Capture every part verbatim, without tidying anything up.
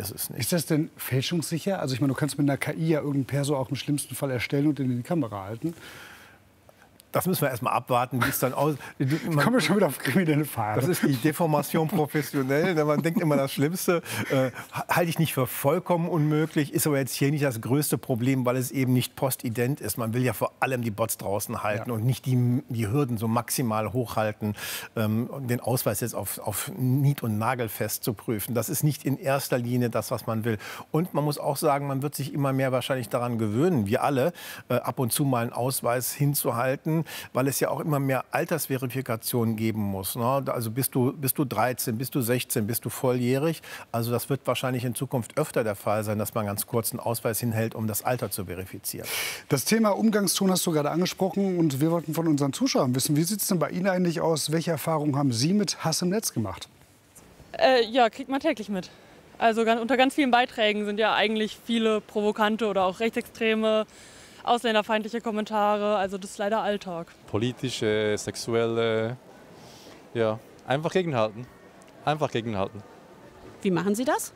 ist es nicht. Ist das denn fälschungssicher? Also ich meine, du kannst mit einer K I ja irgendein Perso auch im schlimmsten Fall erstellen und in die Kamera halten. Das müssen wir erst mal abwarten, wie es dann aus. Ich komme schon wieder auf kriminelle Fahrt. Das ist die Deformation professionell. Man denkt immer, das Schlimmste äh, halte ich nicht für vollkommen unmöglich, ist aber jetzt hier nicht das größte Problem, weil es eben nicht postident ist. Man will ja vor allem die Bots draußen halten, ja, und nicht die, die Hürden so maximal hochhalten, ähm, den Ausweis jetzt auf, auf nied- und nagelfest zu prüfen. Das ist nicht in erster Linie das, was man will. Und man muss auch sagen, man wird sich immer mehr wahrscheinlich daran gewöhnen, wir alle, äh, ab und zu mal einen Ausweis hinzuhalten, weil es ja auch immer mehr Altersverifikationen geben muss. Ne? Also bist du, bist du dreizehn, bist du sechzehn, bist du volljährig? Also das wird wahrscheinlich in Zukunft öfter der Fall sein, dass man ganz kurz einen Ausweis hinhält, um das Alter zu verifizieren. Das Thema Umgangston hast du gerade angesprochen und wir wollten von unseren Zuschauern wissen, wie sieht es denn bei Ihnen eigentlich aus? Welche Erfahrungen haben Sie mit Hass im Netz gemacht? Äh, ja, kriegt man täglich mit. Also ganz, unter ganz vielen Beiträgen sind ja eigentlich viele provokante oder auch rechtsextreme, ausländerfeindliche Kommentare, also das ist leider Alltag. Politische, sexuelle, ja, einfach gegenhalten. Einfach gegenhalten. Wie machen Sie das?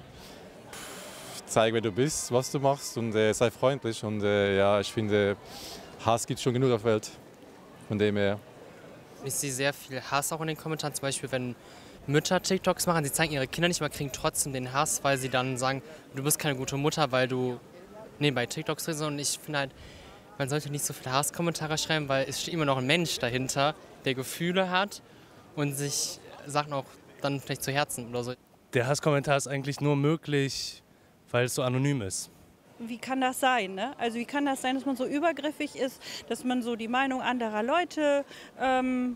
Zeig, wer du bist, was du machst und äh, sei freundlich. Und äh, ja, ich finde, Hass gibt schon genug auf der Welt. Von dem her. Ich sehe sehr viel Hass auch in den Kommentaren, zum Beispiel wenn Mütter TikToks machen, sie zeigen ihre Kinder nicht mal, kriegen trotzdem den Hass, weil sie dann sagen, du bist keine gute Mutter, weil du nebenbei TikToks redest. Und ich finde halt, man sollte nicht so viele Hasskommentare schreiben, weil es steht immer noch ein Mensch dahinter, der Gefühle hat und sich Sachen auch dann vielleicht zu Herzen oder so. Der Hasskommentar ist eigentlich nur möglich, weil es so anonym ist. Wie kann das sein, ne? Also wie kann das sein, dass man so übergriffig ist, dass man so die Meinung anderer Leute ähm,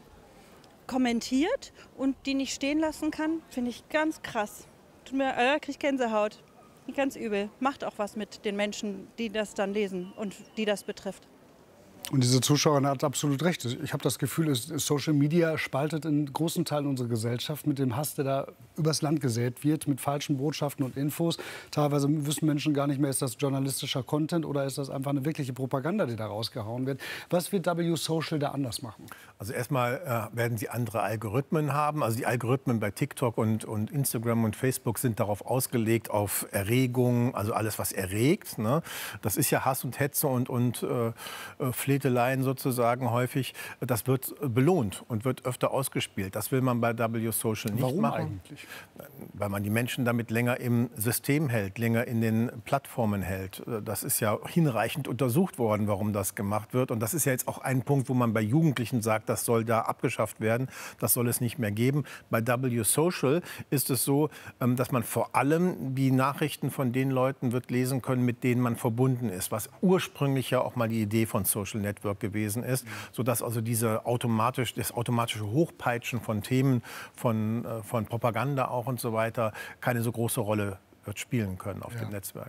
kommentiert und die nicht stehen lassen kann? Finde ich ganz krass. Tut mir, äh, krieg ich Gänsehaut. Ganz übel. Macht auch was mit den Menschen, die das dann lesen und die das betrifft. Und diese Zuschauerin hat absolut recht. Ich habe das Gefühl, es- Social Media spaltet in großen Teilen unsere Gesellschaft mit dem Hass, der da übers Land gesät wird, mit falschen Botschaften und Infos. Teilweise wissen Menschen gar nicht mehr, ist das journalistischer Content oder ist das einfach eine wirkliche Propaganda, die da rausgehauen wird. Was wird W Social da anders machen? Also erstmal äh, werden sie andere Algorithmen haben. Also die Algorithmen bei TikTok und, und Instagram und Facebook sind darauf ausgelegt, auf Erregung, also alles, was erregt. Ne? Das ist ja Hass und Hetze und, und äh, äh, Fleteleien sozusagen häufig. Das wird belohnt und wird öfter ausgespielt. Das will man bei W Social nicht Warum machen. eigentlich? Weil man die Menschen damit länger im System hält, länger in den Plattformen hält. Das ist ja hinreichend untersucht worden, warum das gemacht wird. Und das ist ja jetzt auch ein Punkt, wo man bei Jugendlichen sagt, das soll da abgeschafft werden, das soll es nicht mehr geben. Bei W Social ist es so, dass man vor allem die Nachrichten von den Leuten wird lesen können, mit denen man verbunden ist, was ursprünglich ja auch mal die Idee von Social Network gewesen ist, sodass also diese automatisch, das automatische Hochpeitschen von Themen, von, äh, von Propaganda auch und so weiter, keine so große Rolle wird spielen können auf Ja. dem Netzwerk.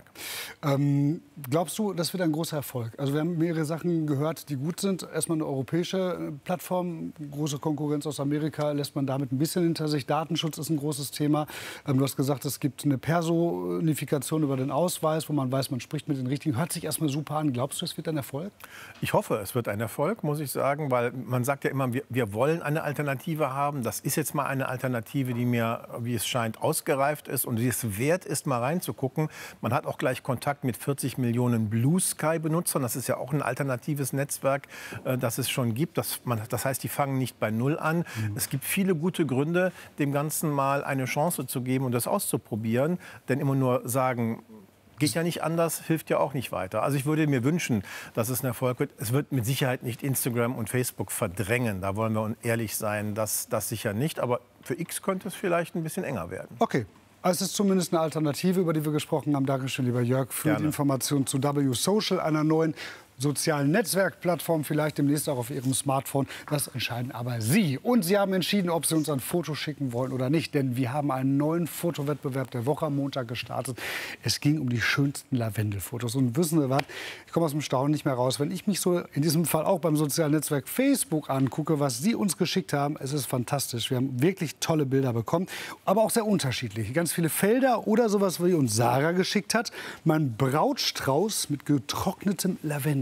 Ähm, glaubst du, das wird ein großer Erfolg? Also wir haben mehrere Sachen gehört, die gut sind. Erstmal eine europäische äh, Plattform, große Konkurrenz aus Amerika lässt man damit ein bisschen hinter sich. Datenschutz ist ein großes Thema. Ähm, du hast gesagt, es gibt eine Personifikation über den Ausweis, wo man weiß, man spricht mit den Richtigen. Hört sich erstmal super an. Glaubst du, es wird ein Erfolg? Ich hoffe, es wird ein Erfolg, muss ich sagen, weil man sagt ja immer, wir, wir wollen eine Alternative haben. Das ist jetzt mal eine Alternative, die mir, wie es scheint, ausgereift ist und die es wert ist, mal reinzugucken. Man hat auch gleich Kontakt mit vierzig Millionen Blue Sky-Benutzern. Das ist ja auch ein alternatives Netzwerk, äh, das es schon gibt. Das, man, das heißt, die fangen nicht bei Null an. Mhm. Es gibt viele gute Gründe, dem Ganzen mal eine Chance zu geben und das auszuprobieren. Denn immer nur sagen, geht ja nicht anders, hilft ja auch nicht weiter. Also ich würde mir wünschen, dass es ein Erfolg wird. Es wird mit Sicherheit nicht Instagram und Facebook verdrängen. Da wollen wir ehrlich sein, das, das sicher nicht. Aber für X könnte es vielleicht ein bisschen enger werden. Okay. Also es ist zumindest eine Alternative, über die wir gesprochen haben. Dankeschön, lieber Jörg, für Gerne. die Information zu W Social, einer neuen sozialen Netzwerkplattform, vielleicht demnächst auch auf Ihrem Smartphone. Das entscheiden aber Sie. Und Sie haben entschieden, ob Sie uns ein Foto schicken wollen oder nicht. Denn wir haben einen neuen Fotowettbewerb der Woche am Montag gestartet. Es ging um die schönsten Lavendelfotos. Und wissen Sie was? Ich komme aus dem Staunen nicht mehr raus. Wenn ich mich so in diesem Fall auch beim sozialen Netzwerk Facebook angucke, was Sie uns geschickt haben, es ist fantastisch. Wir haben wirklich tolle Bilder bekommen, aber auch sehr unterschiedliche. Ganz viele Felder oder sowas, wie uns Sarah geschickt hat. Mein Brautstrauß mit getrocknetem Lavendel.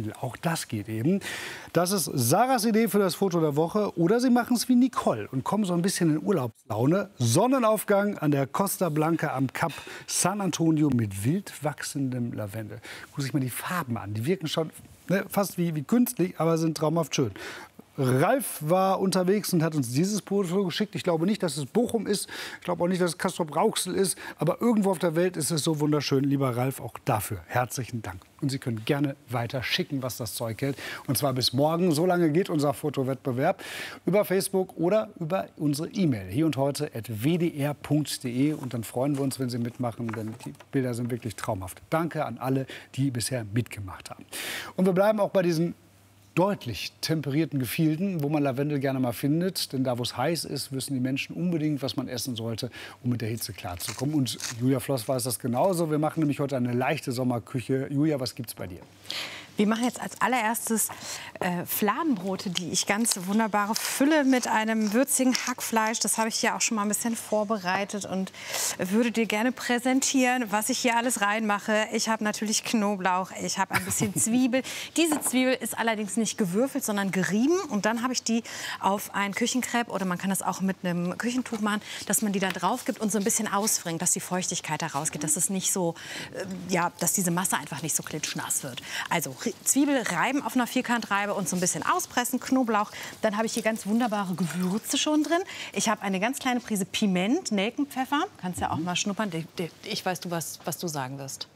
Lavendel. Auch das geht eben. Das ist Sarahs Idee für das Foto der Woche. Oder Sie machen es wie Nicole und kommen so ein bisschen in Urlaubslaune. Sonnenaufgang an der Costa Blanca am Kap San Antonio mit wild wachsendem Lavendel. Gucken Sie sich mal die Farben an. Die wirken schon ne, fast wie, wie künstlich, aber sind traumhaft schön. Ralf war unterwegs und hat uns dieses Foto geschickt. Ich glaube nicht, dass es Bochum ist. Ich glaube auch nicht, dass es Castrop-Rauxel ist. Aber irgendwo auf der Welt ist es so wunderschön. Lieber Ralf, auch dafür herzlichen Dank. Und Sie können gerne weiter schicken, was das Zeug hält. Und zwar bis morgen. So lange geht unser Fotowettbewerb. Über Facebook oder über unsere E-Mail. Hier und heute at w d r punkt d e. Und dann freuen wir uns, wenn Sie mitmachen, denn die Bilder sind wirklich traumhaft. Danke an alle, die bisher mitgemacht haben. Und wir bleiben auch bei diesen deutlich temperierten Gefilden, wo man Lavendel gerne mal findet. Denn da, wo es heiß ist, wissen die Menschen unbedingt, was man essen sollte, um mit der Hitze klarzukommen. Und Julia Floss weiß das genauso. Wir machen nämlich heute eine leichte Sommerküche. Julia, was gibt's bei dir? Wir machen jetzt als allererstes äh, Fladenbrote, die ich ganz wunderbare Fülle mit einem würzigen Hackfleisch. Das habe ich hier auch schon mal ein bisschen vorbereitet und würde dir gerne präsentieren, was ich hier alles reinmache. Ich habe natürlich Knoblauch, ich habe ein bisschen Zwiebel. Diese Zwiebel ist allerdings nicht gewürfelt, sondern gerieben. Und dann habe ich die auf ein Küchenkrepp oder man kann das auch mit einem Küchentuch machen, dass man die da drauf gibt und so ein bisschen ausfringt, dass die Feuchtigkeit da rausgeht, dass es nicht so, äh, ja, dass diese Masse einfach nicht so klitschnass wird. Also Zwiebel reiben auf einer Vierkantreibe und so ein bisschen auspressen, Knoblauch. Dann habe ich hier ganz wunderbare Gewürze schon drin. Ich habe eine ganz kleine Prise Piment, Nelkenpfeffer. Kannst ja auch mal schnuppern. Ich weiß, du was, was du sagen wirst.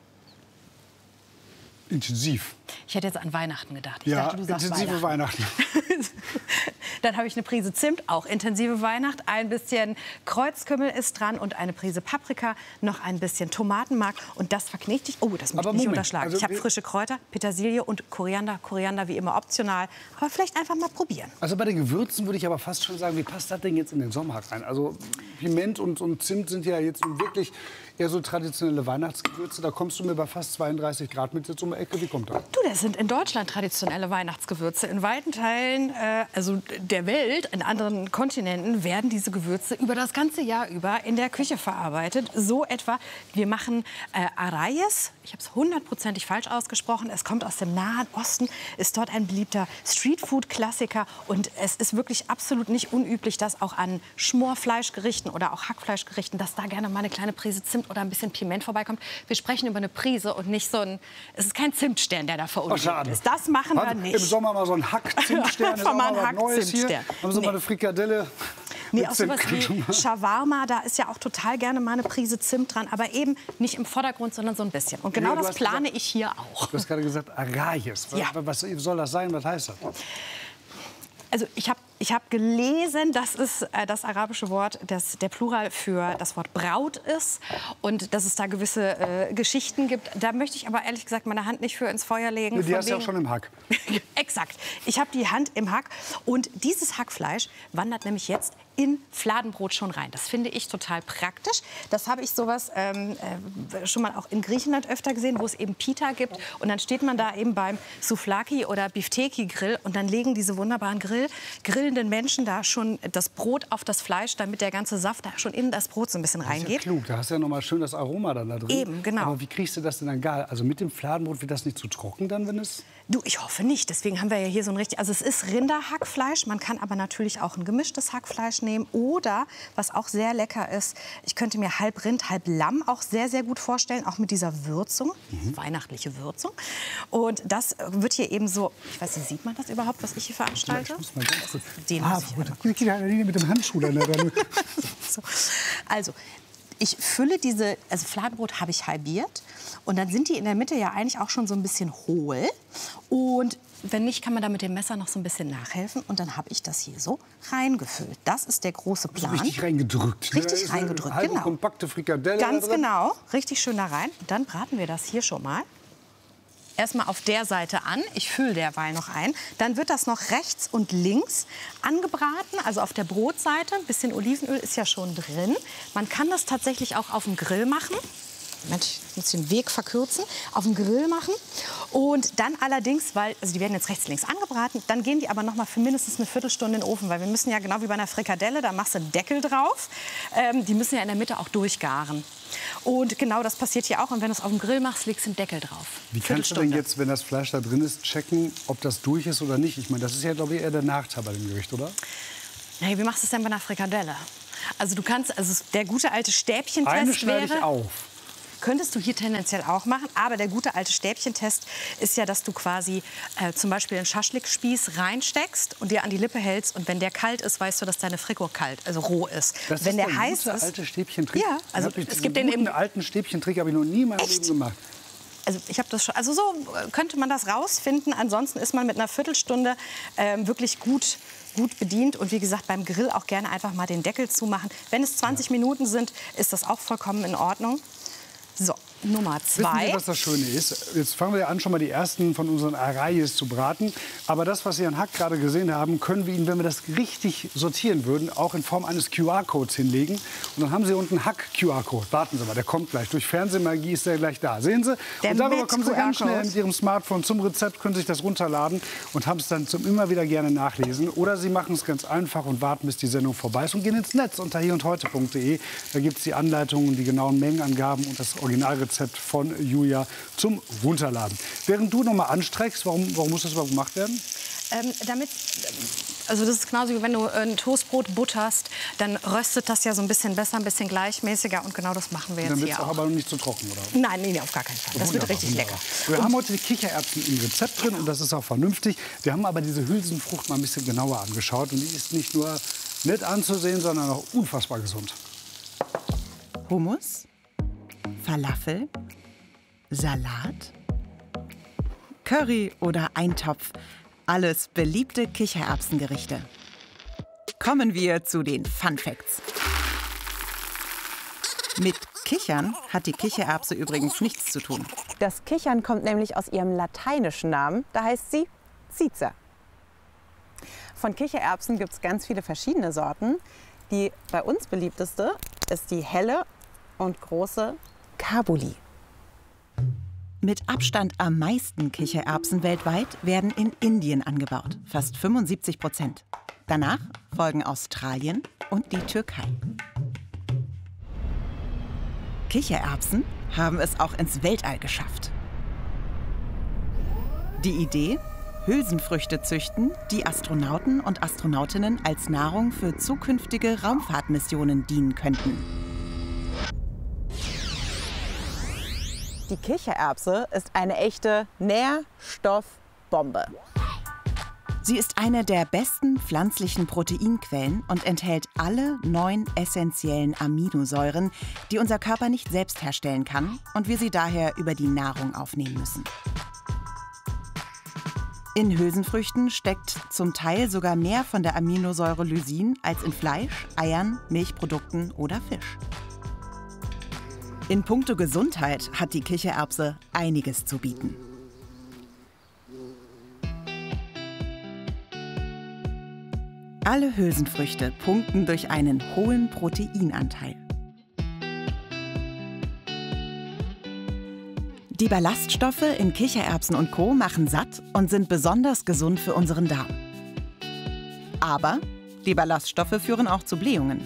Intensiv. Ich hätte jetzt an Weihnachten gedacht. Ich ja, dachte, du sagst intensive Weihnachten. Weihnachten. Dann habe ich eine Prise Zimt, auch intensive Weihnacht. Ein bisschen Kreuzkümmel ist dran und eine Prise Paprika, noch ein bisschen Tomatenmark. Und das verknetet ich. Oh, das möchte ich nicht unterschlagen. Also ich habe frische Kräuter, Petersilie und Koriander. Koriander wie immer optional. Aber vielleicht einfach mal probieren. Also bei den Gewürzen würde ich aber fast schon sagen, wie passt das denn jetzt in den Sommer rein? Also Piment und, und Zimt sind ja jetzt wirklich eher so traditionelle Weihnachtsgewürze. Da kommst du mir bei fast zweiunddreißig Grad mit jetzt um die Ecke. Wie kommt das? Du, das sind in Deutschland traditionelle Weihnachtsgewürze. In weiten Teilen äh, also der Welt, in anderen Kontinenten, werden diese Gewürze über das ganze Jahr über in der Küche verarbeitet. So etwa, wir machen äh, Arrayes. Ich habe es hundertprozentig falsch ausgesprochen. Es kommt aus dem Nahen Osten, ist dort ein beliebter Streetfood-Klassiker. Und es ist wirklich absolut nicht unüblich, dass auch an Schmorfleischgerichten oder auch Hackfleischgerichten, dass da gerne mal eine kleine Prise Zimt oder ein bisschen Piment vorbeikommt. Wir sprechen über eine Prise und nicht so ein, es ist kein Zimtstern, der da verunreinigt ist. Das machen wir nicht. Im Sommer mal so ein Hack-Zimtstern, ist auch mal was Neues hier. Haben Sie nee. mal eine Frikadelle? Nee, auch sowas wie Shawarma, da ist ja auch total gerne mal eine Prise Zimt dran, aber eben nicht im Vordergrund, sondern so ein bisschen. Und genau ja, das plane gesagt, ich hier auch. Du hast gerade gesagt, Arrayes. Ja. Was soll das sein? Was heißt das? Also ich habe ich hab gelesen, dass es äh, das arabische Wort, das der Plural für das Wort Braut ist und dass es da gewisse äh, Geschichten gibt. Da möchte ich aber ehrlich gesagt meine Hand nicht für ins Feuer legen. Nee, die hast du ja schon im Hack. Exakt. Ich habe die Hand im Hack und dieses Hackfleisch wandert nämlich jetzt in Fladenbrot schon rein. Das finde ich total praktisch. Das habe ich sowas ähm, äh, schon mal auch in Griechenland öfter gesehen, wo es eben Pita gibt. Und dann steht man da eben beim Souvlaki oder Bifteki-Grill und dann legen diese wunderbaren Grill, grillenden Menschen da schon das Brot auf das Fleisch, damit der ganze Saft da schon in das Brot so ein bisschen reingeht. Das ist ja klug. Da hast du ja noch mal schön das Aroma dann da drin. Eben, genau. Aber wie kriegst du das denn dann gar? Also mit dem Fladenbrot wird das nicht zu trocken dann, wenn es... Du, ich hoffe nicht. Deswegen haben wir ja hier so ein richtig... Also es ist Rinderhackfleisch. Man kann aber natürlich auch ein gemischtes Hackfleisch nehmen. Oder, was auch sehr lecker ist, ich könnte mir halb Rind, halb Lamm auch sehr, sehr gut vorstellen. Auch mit dieser Würzung, mhm. weihnachtliche Würzung. Und das wird hier eben so... Ich weiß nicht, sieht man das überhaupt, was ich hier veranstalte? Ja, ich muss mal ganz kurz... Den ah, muss ich gut. Ich gehe mit dem Handschuh dann. so. Also... Ich fülle diese, also Fladenbrot habe ich halbiert und dann sind die in der Mitte ja eigentlich auch schon so ein bisschen hohl und wenn nicht, kann man da mit dem Messer noch so ein bisschen nachhelfen und dann habe ich das hier so reingefüllt. Das ist der große Plan. Also richtig reingedrückt. Richtig ja, reingedrückt, eine genau. Kompakte Frikadelle. Ganz genau, richtig schön da rein. Und dann braten wir das hier schon mal. Erstmal auf der Seite an. Ich fülle derweil noch ein. Dann wird das noch rechts und links angebraten, also auf der Brotseite. Ein bisschen Olivenöl ist ja schon drin. Man kann das tatsächlich auch auf dem Grill machen. Mensch, ich muss den Weg verkürzen, auf dem Grill machen. Und dann allerdings, weil, also die werden jetzt rechts, links angebraten, dann gehen die aber noch mal für mindestens eine Viertelstunde in den Ofen, weil wir müssen ja genau wie bei einer Frikadelle, da machst du einen Deckel drauf. Ähm, die müssen ja in der Mitte auch durchgaren. Und genau das passiert hier auch. Und wenn du es auf dem Grill machst, legst du einen Deckel drauf. Wie kannst du denn jetzt, wenn das Fleisch da drin ist, checken, ob das durch ist oder nicht? Ich meine, das ist ja, glaube ich, eher der Nachteil bei dem Gericht, oder? Hey, wie machst du es denn bei einer Frikadelle? Also du kannst, also der gute alte Stäbchentest Eine schneide ich wäre, auf. könntest du hier tendenziell auch machen. Aber der gute alte Stäbchentest ist ja, dass du quasi äh, zum Beispiel einen Schaschlikspieß reinsteckst und dir an die Lippe hältst. Und wenn der kalt ist, weißt du, dass deine Frikor kalt, also roh ist. Das wenn ist der heiß gute ist, alte Stäbchentrick. Ja, also ich es gibt den guten im alten Stäbchentrick habe ich noch nie in meinem Echt? Leben gemacht. Also ich habe das schon. Also so könnte man das rausfinden. Ansonsten ist man mit einer Viertelstunde ähm, wirklich gut, gut bedient. Und wie gesagt, beim Grill auch gerne einfach mal den Deckel zumachen. Wenn es zwanzig ja. Minuten sind, ist das auch vollkommen in Ordnung. So, Nummer zwei. Wissen Sie, was das Schöne ist? Jetzt fangen wir an, schon mal die ersten von unseren Arrayes zu braten. Aber das, was Sie an Hack gerade gesehen haben, können wir Ihnen, wenn wir das richtig sortieren würden, auch in Form eines Q R-Codes hinlegen. Und dann haben Sie unten Hack-Q R-Code. Warten Sie mal, der kommt gleich. Durch Fernsehmagie ist der gleich da. Sehen Sie? Der und darüber kommen Sie ganz Q R-Code. schnell mit Ihrem Smartphone zum Rezept, können sich das runterladen und haben es dann zum immer wieder gerne nachlesen. Oder Sie machen es ganz einfach und warten, bis die Sendung vorbei ist und gehen ins Netz unter hier und heute punkt de. Da gibt es die Anleitungen, die genauen Mengenangaben und das Originalrezept von Julia zum Runterladen. Während du noch mal anstreckst, warum, warum muss das überhaupt gemacht werden? Ähm, damit, also das ist genauso wie wenn du ein Toastbrot butterst, dann röstet das ja so ein bisschen besser, ein bisschen gleichmäßiger und genau das machen wir jetzt Dann hier wird es auch auch. aber nicht zu trocken, oder? Nein, nee, auf gar keinen Fall. Das Wunderbar, wird richtig wunderbar. lecker. Wir haben heute die Kichererbsen im Rezept drin und das ist auch vernünftig. Wir haben aber diese Hülsenfrucht mal ein bisschen genauer angeschaut und die ist nicht nur nett anzusehen, sondern auch unfassbar gesund. Hummus, Falafel, Salat, Curry oder Eintopf. Alles beliebte Kichererbsengerichte. Kommen wir zu den Fun Facts. Mit Kichern hat die Kichererbse übrigens nichts zu tun. Das Kichern kommt nämlich aus ihrem lateinischen Namen. Da heißt sie Zizer. Von Kichererbsen gibt es ganz viele verschiedene Sorten. Die bei uns beliebteste ist die helle und große Kabuli. Mit Abstand am meisten Kichererbsen weltweit werden in Indien angebaut, fast fünfundsiebzig Prozent. Danach folgen Australien und die Türkei. Kichererbsen haben es auch ins Weltall geschafft. Die Idee? Hülsenfrüchte züchten, die Astronauten und Astronautinnen als Nahrung für zukünftige Raumfahrtmissionen dienen könnten. Die Kichererbse ist eine echte Nährstoffbombe. Sie ist eine der besten pflanzlichen Proteinquellen und enthält alle neun essentiellen Aminosäuren, die unser Körper nicht selbst herstellen kann und wir sie daher über die Nahrung aufnehmen müssen. In Hülsenfrüchten steckt zum Teil sogar mehr von der Aminosäure Lysin als in Fleisch, Eiern, Milchprodukten oder Fisch. In puncto Gesundheit hat die Kichererbse einiges zu bieten. Alle Hülsenfrüchte punkten durch einen hohen Proteinanteil. Die Ballaststoffe in Kichererbsen und Co. machen satt und sind besonders gesund für unseren Darm. Aber die Ballaststoffe führen auch zu Blähungen.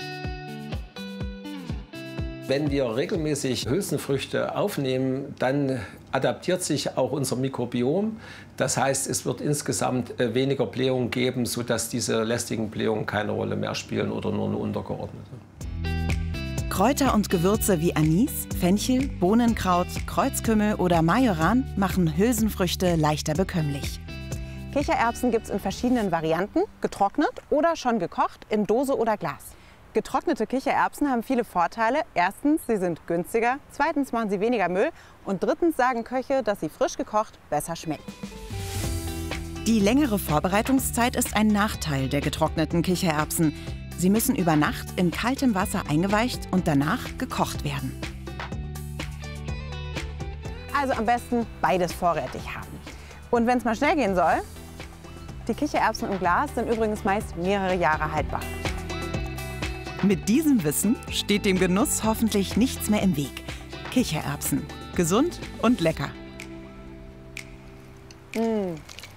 Wenn wir regelmäßig Hülsenfrüchte aufnehmen, dann adaptiert sich auch unser Mikrobiom. Das heißt, es wird insgesamt weniger Blähungen geben, sodass diese lästigen Blähungen keine Rolle mehr spielen oder nur eine untergeordnete. Kräuter und Gewürze wie Anis, Fenchel, Bohnenkraut, Kreuzkümmel oder Majoran machen Hülsenfrüchte leichter bekömmlich. Kichererbsen gibt es in verschiedenen Varianten, getrocknet oder schon gekocht in Dose oder Glas. Getrocknete Kichererbsen haben viele Vorteile. Erstens, sie sind günstiger. Zweitens, machen sie weniger Müll. Und drittens sagen Köche, dass sie frisch gekocht besser schmecken. Die längere Vorbereitungszeit ist ein Nachteil der getrockneten Kichererbsen. Sie müssen über Nacht in kaltem Wasser eingeweicht und danach gekocht werden. Also am besten beides vorrätig haben. Und wenn es mal schnell gehen soll, die Kichererbsen im Glas sind übrigens meist mehrere Jahre haltbar. Mit diesem Wissen steht dem Genuss hoffentlich nichts mehr im Weg. Kichererbsen. Gesund und lecker. Mm.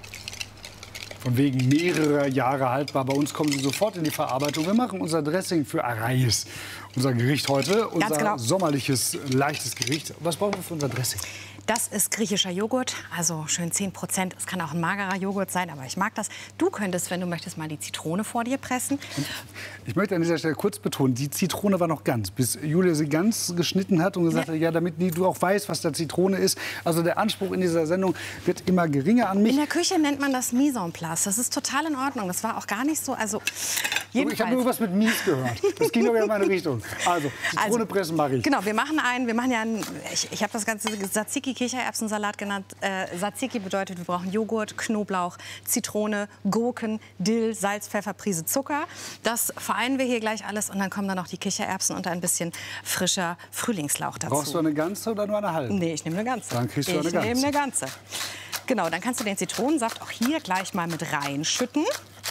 Von wegen mehrerer Jahre haltbar. Bei uns kommen sie sofort in die Verarbeitung. Wir machen unser Dressing für Arraies. Unser Gericht heute, unser genau. sommerliches, leichtes Gericht. Was brauchen wir für unser Dressing? Das ist griechischer Joghurt, also schön zehn Prozent. Es kann auch ein magerer Joghurt sein, aber ich mag das. Du könntest, wenn du möchtest, mal die Zitrone vor dir pressen. Ich möchte an dieser Stelle kurz betonen, die Zitrone war noch ganz, bis Julia sie ganz geschnitten hat und gesagt hat, ja, damit du auch weißt, was da Zitrone ist. Also der Anspruch in dieser Sendung wird immer geringer an mich. In der Küche nennt man das Mise en place. Das ist total in Ordnung. Das war auch gar nicht so, also jedenfalls. Ich habe nur was mit Mies gehört. Das ging doch in meine Richtung. Also, Zitrone also, pressen mache ich. Genau, wir machen einen, wir machen ja einen, ich, ich habe das ganze Tzatziki Kichererbsensalat genannt. Äh, Tzatziki bedeutet, wir brauchen Joghurt, Knoblauch, Zitrone, Gurken, Dill, Salz, Pfeffer, Prise Zucker. Das vereinen wir hier gleich alles und dann kommen dann noch die Kichererbsen und ein bisschen frischer Frühlingslauch dazu. Brauchst du eine ganze oder nur eine halbe? Nee, ich nehme eine ganze. Dann kriegst du eine ich ganze. Ich nehme eine ganze. Genau, dann kannst du den Zitronensaft auch hier gleich mal mit reinschütten.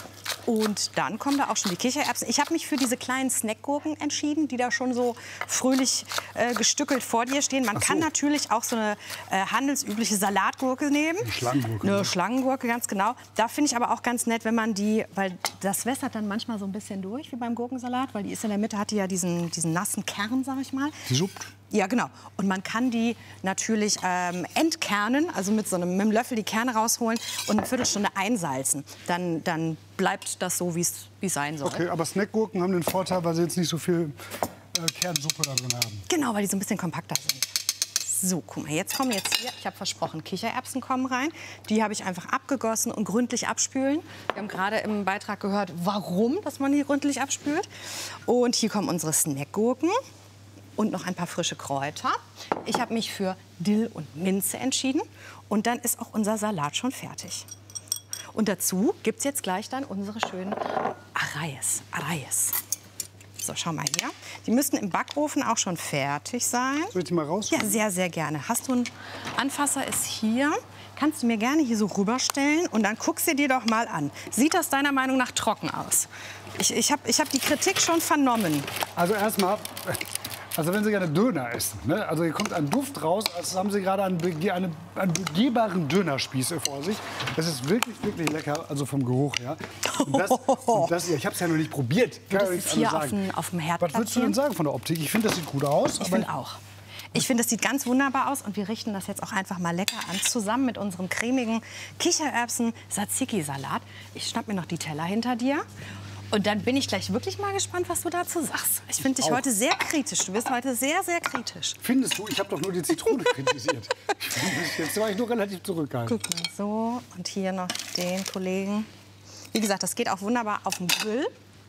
Und dann kommen da auch schon die Kichererbsen. Ich habe mich für diese kleinen Snackgurken entschieden, die da schon so fröhlich äh, gestückelt vor dir stehen. Man Ach so. kann natürlich auch so eine äh, handelsübliche Salatgurke nehmen. Eine Schlangengurke. Eine ne? Schlangengurke, ganz genau. Da finde ich aber auch ganz nett, wenn man die, weil das wässert dann manchmal so ein bisschen durch, wie beim Gurkensalat, weil die ist in der Mitte, hat die ja diesen, diesen nassen Kern, sag ich mal. Die suppt. Ja, genau. Und man kann die natürlich ähm, entkernen, also mit so einem, mit einem Löffel die Kerne rausholen und eine Viertelstunde einsalzen. Dann, dann bleibt das so, wie es sein soll. Okay, aber Snackgurken haben den Vorteil, weil sie jetzt nicht so viel äh, Kernsuppe da drin haben. Genau, weil die so ein bisschen kompakter sind. So, guck mal, jetzt kommen jetzt hier, ich habe versprochen, Kichererbsen kommen rein. Die habe ich einfach abgegossen und gründlich abspülen. Wir haben gerade im Beitrag gehört, warum, dass man die gründlich abspült. Und hier kommen unsere Snackgurken. Und noch ein paar frische Kräuter. Ich habe mich für Dill und Minze entschieden. Und dann ist auch unser Salat schon fertig. Und dazu gibt es jetzt gleich dann unsere schönen Arraies. Arraies. So, schau mal hier. Die müssten im Backofen auch schon fertig sein. Soll ich die mal raus? Ja, sehr, sehr gerne. Hast du einen Anfasser? Ist hier. Kannst du mir gerne hier so rüberstellen und dann guck sie dir doch mal an. Sieht das deiner Meinung nach trocken aus? Ich, ich habe ich hab die Kritik schon vernommen. Also erstmal, also wenn Sie gerne Döner essen, ne? Also hier kommt ein Duft raus, als haben Sie gerade einen, bege einen, einen begehbaren Dönerspieß vor sich. Das ist wirklich, wirklich lecker, also vom Geruch her. Und das, und das, ich habe es ja noch nicht probiert. Kann Das ist hier auf dem, auf dem Herd Was würdest du denn sagen von der Optik? Ich finde, das sieht gut aus. Ich finde auch. Ich finde, das sieht ganz wunderbar aus und wir richten das jetzt auch einfach mal lecker an, zusammen mit unserem cremigen Kichererbsen-Tzatziki-Salat. Ich schnapp mir noch die Teller hinter dir. Und dann bin ich gleich wirklich mal gespannt, was du dazu sagst. Ich finde dich Auch. heute sehr kritisch. Du bist heute sehr, sehr kritisch. Findest du? Ich habe doch nur die Zitrone kritisiert. Jetzt war ich nur relativ zurückhaltend. Guck mal, so. Und hier noch den Kollegen. Wie gesagt, das geht auch wunderbar auf dem Grill.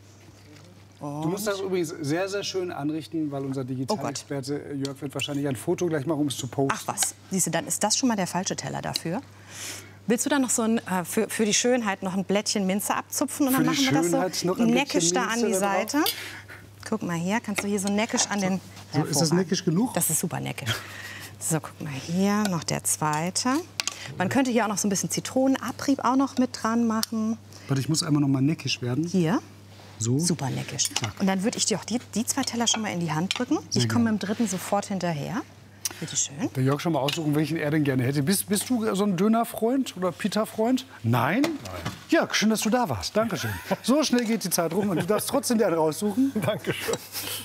Du musst das übrigens sehr, sehr schön anrichten, weil unser Digitalexperte Jörg wird wahrscheinlich ein Foto gleich machen, um es zu posten. Ach was, siehst du, dann ist das schon mal der falsche Teller dafür. Willst du dann noch so ein, äh, für, für die Schönheit noch ein Blättchen Minze abzupfen und Für dann die machen wir Schönheit das noch so ein neckisch Blättchen da an Minze die da drauf? Seite? Guck mal hier, kannst du hier so neckisch an den... So, ist das neckisch genug? Das ist super neckisch. So, guck mal hier, noch der zweite. Man könnte hier auch noch so ein bisschen Zitronenabrieb auch noch mit dran machen. Warte, ich muss einmal noch mal neckisch werden. Hier. So. Super neckisch. Und dann würde ich dir auch die, die zwei Teller schon mal in die Hand drücken. Sehr Ich komme mit dem dritten sofort hinterher. Bitte schön. Der Jörg schon mal aussuchen, welchen er denn gerne hätte. Bist, bist du so ein Dönerfreund oder Pita-Freund? Nein? Nein. Jörg, schön, dass du da warst. Dankeschön. So schnell geht die Zeit rum und du darfst trotzdem dir einen raussuchen. Dankeschön.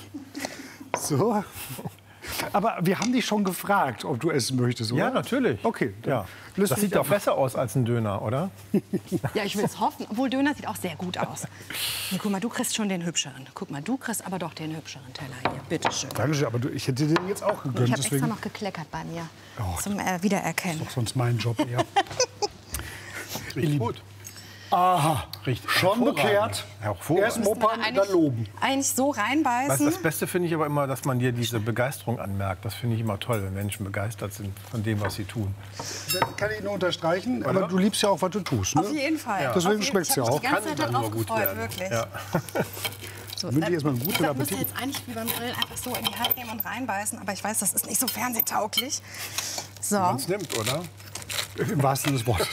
So. Aber wir haben dich schon gefragt, ob du essen möchtest, oder? Ja, natürlich. Okay. Ja. Löst Das mich sieht doch ab. besser aus als ein Döner, oder? Ja, ich will es hoffen. Obwohl Döner sieht auch sehr gut aus. Nee, guck mal, du kriegst schon den hübscheren. Guck mal, du kriegst aber doch den hübscheren Teller hier. Bitte schön. Dankeschön, aber du, ich hätte den jetzt auch gegönnt. Ich habe deswegen. extra noch gekleckert bei mir. Oh, zum äh, Wiedererkennen. Doch sonst mein Job eher. Riecht gut. Aha, Riecht schon hervorragend. bekehrt. Hervorragend. Erst moppern, dann loben. Eigentlich so reinbeißen. Weißt, das Beste finde ich aber immer, dass man dir diese Begeisterung anmerkt. Das finde ich immer toll, wenn Menschen begeistert sind von dem, was sie tun. Das kann ich nur unterstreichen, aber du liebst ja auch, was du tust. Ne? Auf jeden Fall. Ja. Deswegen Auf jeden- schmeckt es ja ich hab auch. mich die ganze Zeit Kann darauf nur gut gefreut, werden. wirklich. Ja. So, Wünsche ich erstmal einen wie guten gesagt, müsst ihr Appetit. jetzt eigentlich wie beim Grillen einfach so in die Hand nehmen und reinbeißen. Aber ich weiß, das ist nicht so fernsehtauglich. So. Man es nimmt, oder? Im wahrsten Sinne des Wortes.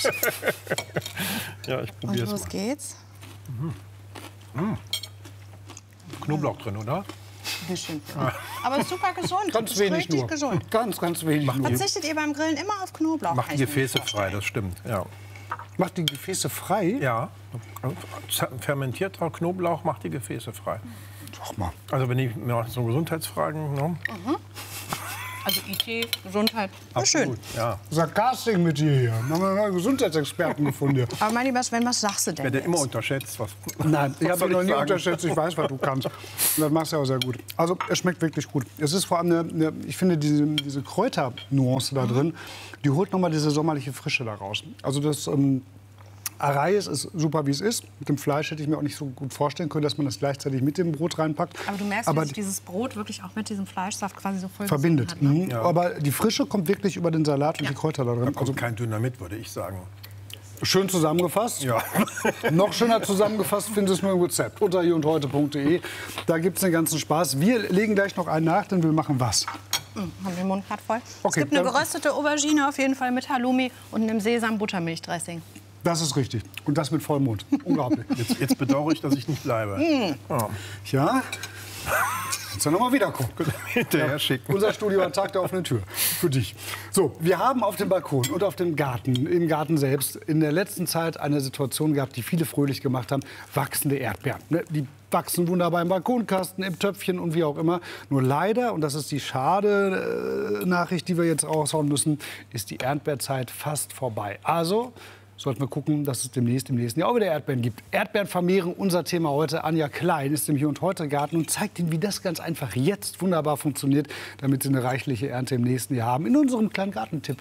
Ja, ich Und probiere es los mal. geht's. Mhm. Knoblauch drin, oder? bisschen. Aber super gesund. Ganz ist wenig richtig nur. gesund. Ganz, ganz wenig nur. Verzichtet ihr beim Grillen immer auf Knoblauch? Macht die Gefäße frei, das stimmt. Ja. Macht die Gefäße frei? Ja. Fermentierter Knoblauch macht die Gefäße frei. Sag mal. Also wenn ich mir so Gesundheitsfragen... Ne? Mhm. Also I T, Gesundheit, war schön. Ja. Sarkastik mit dir hier. Haben wir einen Gesundheitsexperten gefunden hier. Aber mein Lieber Sven, was sagst du denn? Ich werde jetzt? immer unterschätzt. Was, Nein, ich was habe soll noch nie sagen? unterschätzt. Ich weiß, was du kannst. Und das machst du auch sehr gut. Also es schmeckt wirklich gut. Es ist vor allem, eine, eine, ich finde, diese, diese Kräuternuance da drin, die holt noch mal diese sommerliche Frische da raus. Also das... Ähm, Arrayes ist super, wie es ist. Mit dem Fleisch hätte ich mir auch nicht so gut vorstellen können, dass man das gleichzeitig mit dem Brot reinpackt. Aber du merkst, Aber wie sich dieses Brot wirklich auch mit diesem Fleischsaft quasi so voll verbindet. hat, ne? Mhm. Ja. Aber die Frische kommt wirklich über den Salat und ja. die Kräuter da drin. Da kommt also kein Dynamit, würde ich sagen. Schön zusammengefasst. Ja. Noch schöner zusammengefasst findest du im Rezept unter hier und heute punkt de. Da gibt es den ganzen Spaß. Wir legen gleich noch einen nach, denn wir machen was? Hm, haben den Mund gerade voll. Okay, es gibt eine geröstete Aubergine auf jeden Fall mit Halloumi und einem Sesam-Buttermilchdressing. Das ist richtig. Und das mit Vollmond. Unglaublich. Jetzt, jetzt bedauere ich, dass ich nicht bleibe. Mm. Oh. Ja. Jetzt noch mal wiederkommen. Hinterher Ja. schicken. Unser Studio hat Tag der offenen Tür. Für dich. So, wir haben auf dem Balkon und auf dem Garten, im Garten selbst, in der letzten Zeit eine Situation gehabt, die viele fröhlich gemacht haben. Wachsende Erdbeeren. Ne? Die wachsen wunderbar im Balkonkasten, im Töpfchen und wie auch immer. Nur leider, und das ist die schade äh, Nachricht, die wir jetzt raushauen müssen, ist die Erdbeerzeit fast vorbei. Also sollten wir gucken, dass es demnächst im nächsten Jahr auch wieder Erdbeeren gibt. Erdbeeren vermehren, unser Thema heute. Anja Klein ist im Hier und Heute Garten und zeigt Ihnen, wie das ganz einfach jetzt wunderbar funktioniert, damit Sie eine reichliche Ernte im nächsten Jahr haben. In unserem kleinen Gartentipp.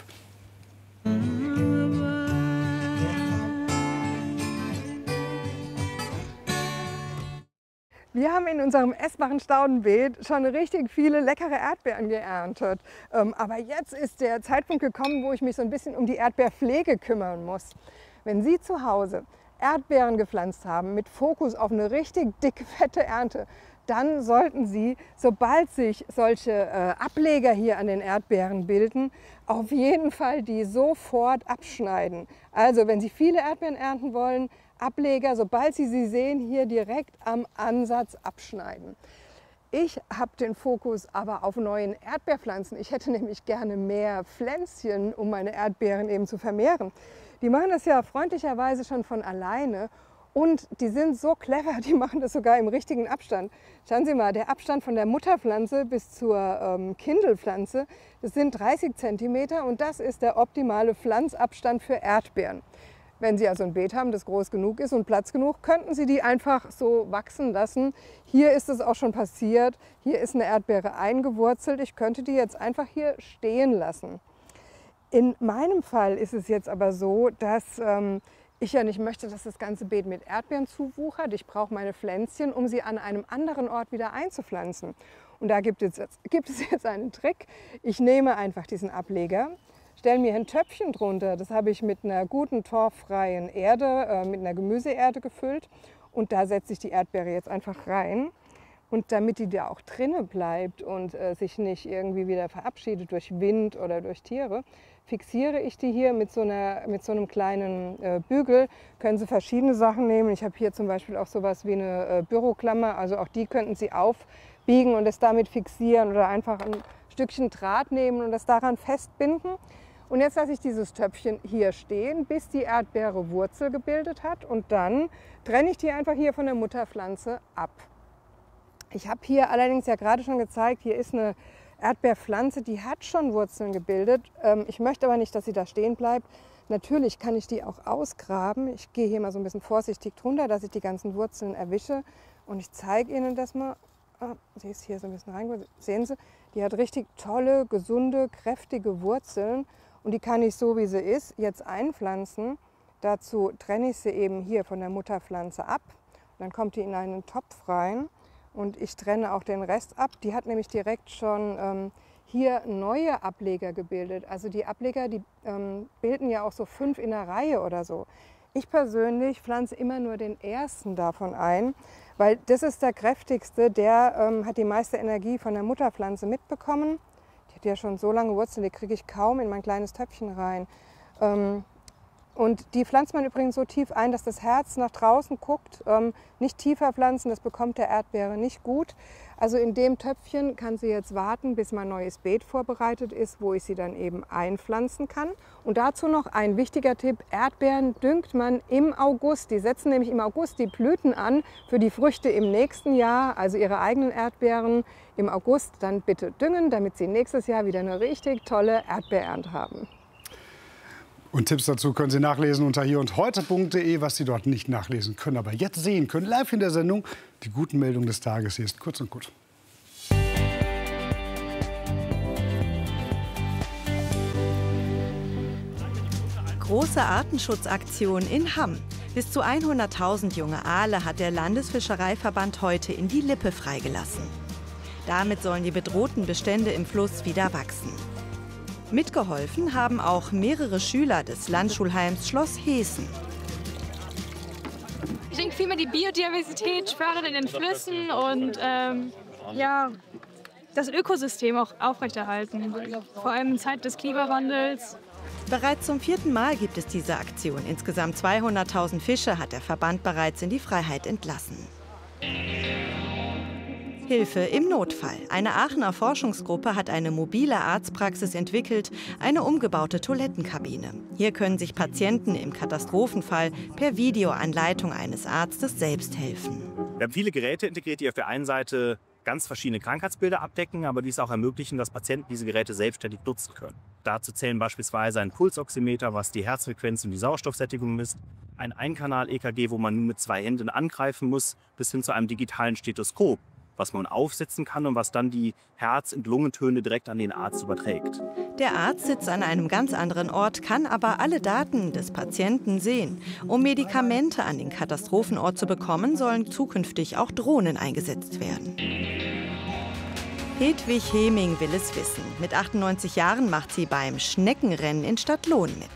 Wir haben in unserem essbaren Staudenbeet schon richtig viele leckere Erdbeeren geerntet. Ähm, aber jetzt ist der Zeitpunkt gekommen, wo ich mich so ein bisschen um die Erdbeerpflege kümmern muss. Wenn Sie zu Hause Erdbeeren gepflanzt haben mit Fokus auf eine richtig dicke, fette Ernte, dann sollten Sie, sobald sich solche äh, Ableger hier an den Erdbeeren bilden, auf jeden Fall die sofort abschneiden. Also wenn Sie viele Erdbeeren ernten wollen, Ableger, sobald Sie sie sehen, hier direkt am Ansatz abschneiden. Ich habe den Fokus aber auf neuen Erdbeerpflanzen. Ich hätte nämlich gerne mehr Pflänzchen, um meine Erdbeeren eben zu vermehren. Die machen das ja freundlicherweise schon von alleine und die sind so clever, die machen das sogar im richtigen Abstand. Schauen Sie mal, der Abstand von der Mutterpflanze bis zur ähm, Kindelpflanze, das sind dreißig Zentimeter und das ist der optimale Pflanzabstand für Erdbeeren. Wenn Sie also ein Beet haben, das groß genug ist und Platz genug, könnten Sie die einfach so wachsen lassen. Hier ist es auch schon passiert. Hier ist eine Erdbeere eingewurzelt. Ich könnte die jetzt einfach hier stehen lassen. In meinem Fall ist es jetzt aber so, dass ähm, ich ja nicht möchte, dass das ganze Beet mit Erdbeeren zuwuchert. Ich brauche meine Pflänzchen, um sie an einem anderen Ort wieder einzupflanzen. Und da gibt es jetzt, gibt es jetzt einen Trick. Ich nehme einfach diesen Ableger, stelle mir ein Töpfchen drunter, das habe ich mit einer guten torffreien Erde, äh, mit einer Gemüseerde gefüllt und da setze ich die Erdbeere jetzt einfach rein und damit die da auch drinnen bleibt und äh, sich nicht irgendwie wieder verabschiedet durch Wind oder durch Tiere, fixiere ich die hier mit so, einer, mit so einem kleinen äh, Bügel. Können Sie verschiedene Sachen nehmen. Ich habe hier zum Beispiel auch sowas wie eine äh, Büroklammer, also auch die könnten Sie aufbiegen und es damit fixieren oder einfach ein Stückchen Draht nehmen und das daran festbinden. Und jetzt lasse ich dieses Töpfchen hier stehen, bis die Erdbeere Wurzel gebildet hat und dann trenne ich die einfach hier von der Mutterpflanze ab. Ich habe hier allerdings ja gerade schon gezeigt, hier ist eine Erdbeerpflanze, die hat schon Wurzeln gebildet. Ich möchte aber nicht, dass sie da stehen bleibt. Natürlich kann ich die auch ausgraben. Ich gehe hier mal so ein bisschen vorsichtig drunter, dass ich die ganzen Wurzeln erwische. Und ich zeige Ihnen das mal. Ah, sie ist hier so ein bisschen reingeholt. Sehen Sie, die hat richtig tolle, gesunde, kräftige Wurzeln. Und die kann ich so, wie sie ist, jetzt einpflanzen. Dazu trenne ich sie eben hier von der Mutterpflanze ab. Dann kommt die in einen Topf rein und ich trenne auch den Rest ab. Die hat nämlich direkt schon ähm, hier neue Ableger gebildet. Also die Ableger, die ähm, bilden ja auch so fünf in der Reihe oder so. Ich persönlich pflanze immer nur den ersten davon ein, weil das ist der kräftigste, der ähm, hat die meiste Energie von der Mutterpflanze mitbekommen. Die hat ja schon so lange Wurzeln, die kriege ich kaum in mein kleines Töpfchen rein. Ähm, Und die pflanzt man übrigens so tief ein, dass das Herz nach draußen guckt. Ähm, nicht tiefer pflanzen, das bekommt der Erdbeere nicht gut. Also in dem Töpfchen kann sie jetzt warten, bis mein neues Beet vorbereitet ist, wo ich sie dann eben einpflanzen kann. Und dazu noch ein wichtiger Tipp: Erdbeeren düngt man im August. Die setzen nämlich im August die Blüten an für die Früchte im nächsten Jahr, also ihre eigenen Erdbeeren im August. Dann bitte düngen, damit sie nächstes Jahr wieder eine richtig tolle Erdbeerernte haben. Und Tipps dazu können Sie nachlesen unter hier und heute punkt de, was Sie dort nicht nachlesen können, aber jetzt sehen können, live in der Sendung. Die guten Meldungen des Tages. Hier ist Kurz und Gut. Große Artenschutzaktion in Hamm. Bis zu hunderttausend junge Aale hat der Landesfischereiverband heute in die Lippe freigelassen. Damit sollen die bedrohten Bestände im Fluss wieder wachsen. Mitgeholfen haben auch mehrere Schüler des Landschulheims Schloss Heeßen. Ich denke vielmehr die Biodiversität fördern in den Flüssen und ähm, ja, das Ökosystem auch aufrechterhalten, vor allem in Zeit des Klimawandels. Bereits zum vierten Mal gibt es diese Aktion. Insgesamt zweihunderttausend Fische hat der Verband bereits in die Freiheit entlassen. Hilfe im Notfall. Eine Aachener Forschungsgruppe hat eine mobile Arztpraxis entwickelt, eine umgebaute Toilettenkabine. Hier können sich Patienten im Katastrophenfall per Videoanleitung eines Arztes selbst helfen. Wir haben viele Geräte integriert, die auf der einen Seite ganz verschiedene Krankheitsbilder abdecken, aber dies auch ermöglichen, dass Patienten diese Geräte selbstständig nutzen können. Dazu zählen beispielsweise ein Pulsoximeter, was die Herzfrequenz und die Sauerstoffsättigung misst, ein Einkanal-E K G, wo man nur mit zwei Händen angreifen muss, bis hin zu einem digitalen Stethoskop, was man aufsetzen kann und was dann die Herz- und Lungentöne direkt an den Arzt überträgt. Der Arzt sitzt an einem ganz anderen Ort, kann aber alle Daten des Patienten sehen. Um Medikamente an den Katastrophenort zu bekommen, sollen zukünftig auch Drohnen eingesetzt werden. Hedwig Heming will es wissen. Mit achtundneunzig Jahren macht sie beim Schneckenrennen in Stadtlohn mit.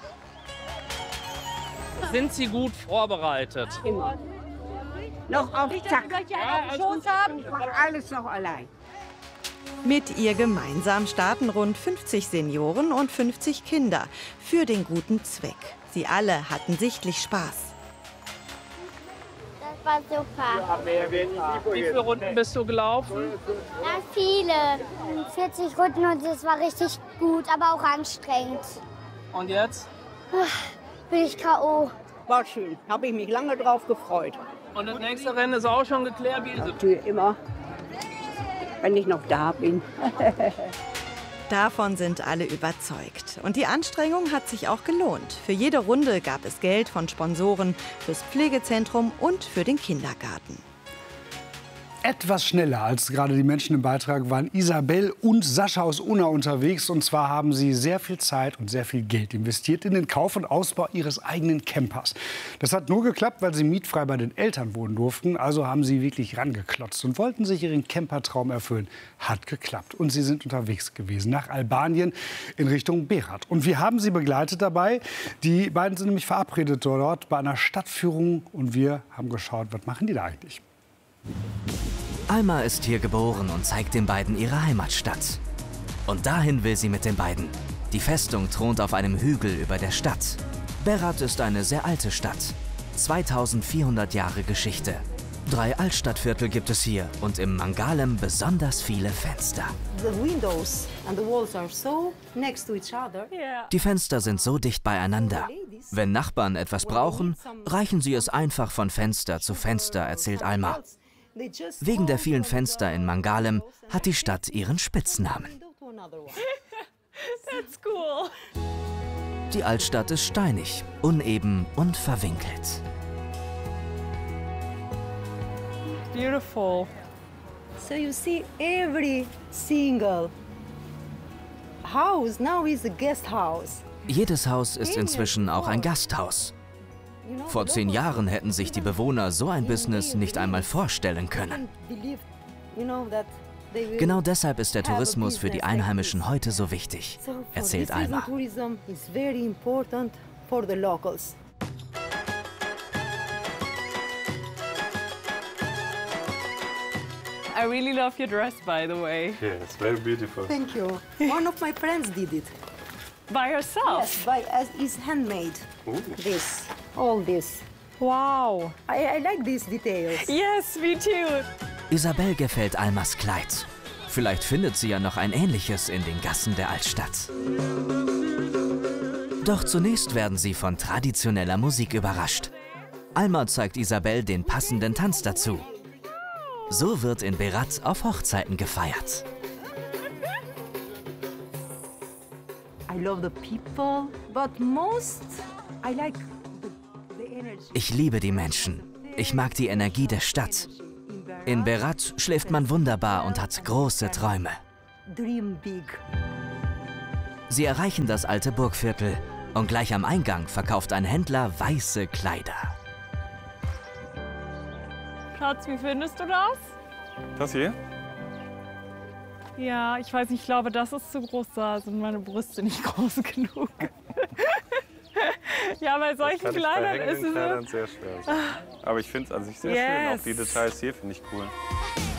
Sind Sie gut vorbereitet? Immer. Noch auf Zack. Schoß haben, ich mache alles noch allein. Mit ihr gemeinsam starten rund fünfzig Senioren und fünfzig Kinder für den guten Zweck. Sie alle hatten sichtlich Spaß. Das war super. Wie viele Runden bist du gelaufen? Ja, viele. vierzig Runden und es war richtig gut, aber auch anstrengend. Und jetzt? Bin ich K O War schön. Habe ich mich lange drauf gefreut. Und das nächste Rennen ist auch schon geklärt? Wie Natürlich immer, wenn ich noch da bin. Davon sind alle überzeugt. Und die Anstrengung hat sich auch gelohnt. Für jede Runde gab es Geld von Sponsoren, fürs Pflegezentrum und für den Kindergarten. Etwas schneller als gerade die Menschen im Beitrag waren Isabel und Sascha aus Unna unterwegs. Und zwar haben sie sehr viel Zeit und sehr viel Geld investiert in den Kauf und Ausbau ihres eigenen Campers. Das hat nur geklappt, weil sie mietfrei bei den Eltern wohnen durften. Also haben sie wirklich rangeklotzt und wollten sich ihren Campertraum erfüllen. Hat geklappt. Und sie sind unterwegs gewesen nach Albanien in Richtung Berat. Und wir haben sie begleitet dabei. Die beiden sind nämlich verabredet dort bei einer Stadtführung. Und wir haben geschaut, was machen die da eigentlich? Alma ist hier geboren und zeigt den beiden ihre Heimatstadt. Und dahin will sie mit den beiden. Die Festung thront auf einem Hügel über der Stadt. Berat ist eine sehr alte Stadt. zweitausendvierhundert Jahre Geschichte. Drei Altstadtviertel gibt es hier und im Mangalem besonders viele Fenster. Die Fenster sind so dicht beieinander. Wenn Nachbarn etwas brauchen, reichen sie es einfach von Fenster zu Fenster, erzählt Alma. Wegen der vielen Fenster in Mangalem hat die Stadt ihren Spitznamen. That's cool. Die Altstadt ist steinig, uneben und verwinkelt. Beautiful. So you see every single house now is a guest house. Jedes Haus ist inzwischen auch ein Gasthaus. Vor zehn Jahren hätten sich die Bewohner so ein Business nicht einmal vorstellen können. Genau deshalb ist der Tourismus für die Einheimischen heute so wichtig, erzählt Alma. I really love your dress, by the way. Yeah, it's very beautiful. Thank you. One of my friends did it. By yourself? Yes, by us is handmade. Ooh. This, all this. Wow. I, I like these details. Yes, me too. Isabel gefällt Almas Kleid. Vielleicht findet sie ja noch ein ähnliches in den Gassen der Altstadt. Doch zunächst werden sie von traditioneller Musik überrascht. Alma zeigt Isabel den passenden Tanz dazu. So wird in Berat auf Hochzeiten gefeiert. I love the people, but most I like the, the energy. Ich liebe die Menschen. Ich mag die Energie der Stadt. In Berat schläft man wunderbar und hat große Träume. Dream big. Sie erreichen das alte Burgviertel und gleich am Eingang verkauft ein Händler weiße Kleider. Schatz, wie findest du das? Das hier? Ja, ich weiß nicht, ich glaube, das ist zu groß. Da sind meine Brüste nicht groß genug. Ja, bei solchen das kann Kleidern ich bei ist es Kleidern sehr schwer sein. Aber ich finde es an sich sehr yes. schön. Auch die Details hier finde ich cool.